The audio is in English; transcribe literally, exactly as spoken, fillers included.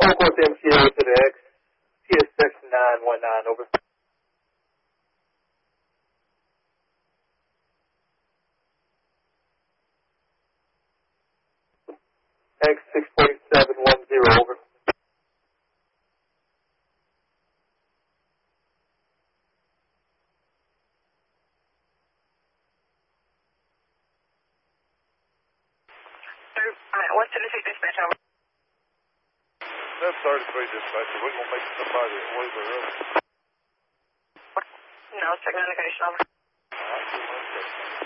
Oakland M T O to the X, T S X nine one nine, over. X six point seven one zero, over. What's Tennessee dispatch, over? That's thirty-three dispatcher. We're going to make somebody way there up. No, check notification, over.